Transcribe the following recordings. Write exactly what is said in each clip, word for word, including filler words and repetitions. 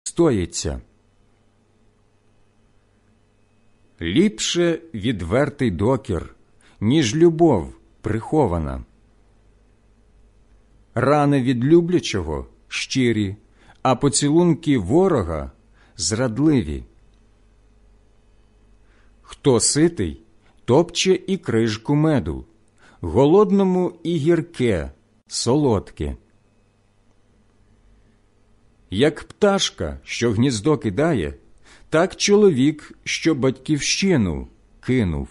стоїться. Ліпше відвертий докір, ніж любов прихована. Рани від люблячого щирі, а поцілунки ворога зрадливі. Хто ситий, топче і крижку меду, голодному і гірке, солодке. Як пташка, що гніздо кидає, так чоловік, що батьківщину кинув.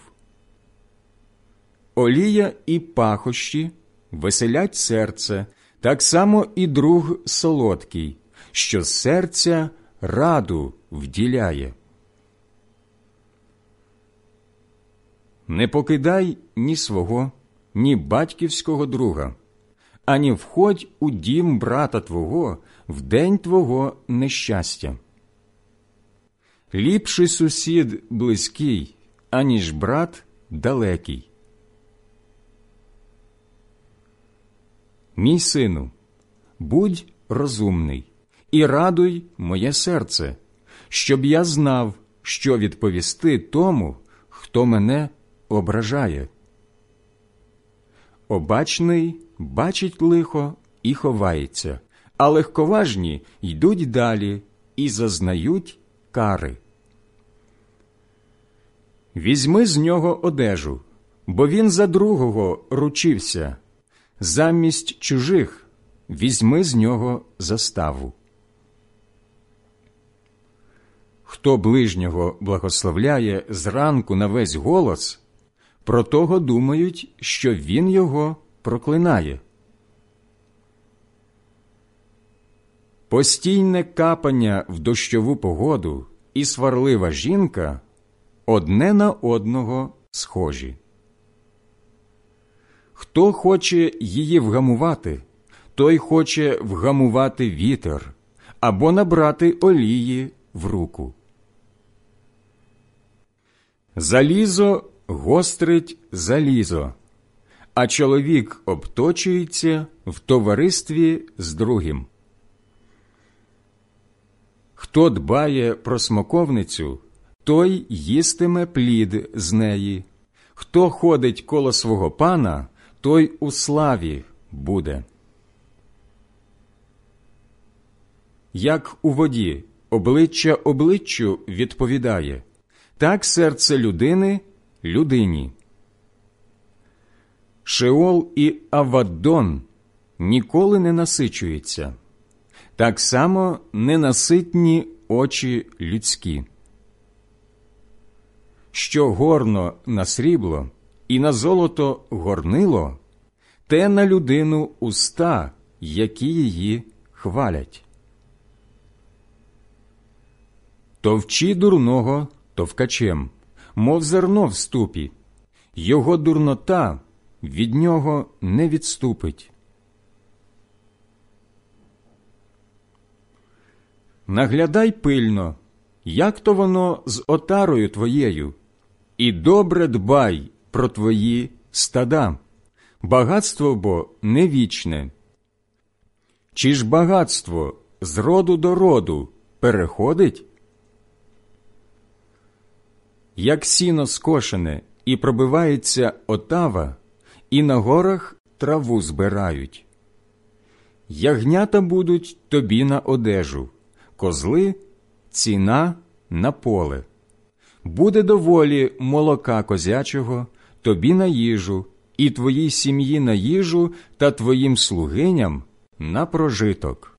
Олія і пахощі веселять серце, так само і друг солодкий, що з серця раду вділяє. Не покидай ні свого, ні батьківського друга, ані входь у дім брата твого в день твого нещастя. Ліпший сусід близький, аніж брат далекий. Мій сину, будь розумний і радуй моє серце, щоб я знав, що відповісти тому, хто мене ображає. Обачний бачить лихо і ховається, а легковажні йдуть далі і зазнають кари. Візьми з нього одежу, бо він за другого ручився. Замість чужих візьми з нього заставу. Хто ближнього благословляє зранку на весь голос, про того думають, що він його проклинає. Постійне капання в дощову погоду і сварлива жінка одне на одного схожі. Хто хоче її вгамувати, той хоче вгамувати вітер або набрати олії в руку. Залізо гострить залізо, а чоловік обточується в товаристві з другим. Хто дбає про смоковницю, той їстиме плід з неї. Хто ходить коло свого пана, той у славі буде. Як у воді обличчя обличчю відповідає, так серце людини людині. Шеол і Аваддон ніколи не насичуються, так само ненаситні очі людські. Що горно на срібло і на золото горнило, те на людину уста, які її хвалять. Товчи дурного товкачем, мов зерно в ступі, його дурнота від нього не відступить. Наглядай пильно, як то воно з отарою твоєю, і добре дбай про твої стада, багатство бо не вічне. Чи ж багатство з роду до роду переходить? Як сіно скошене і пробивається отава, і на горах траву збирають. Ягнята будуть тобі на одежу, козли – ціна на поле. Буде доволі молока козячого тобі на їжу, і твоїй сім'ї на їжу та твоїм слугиням на прожиток.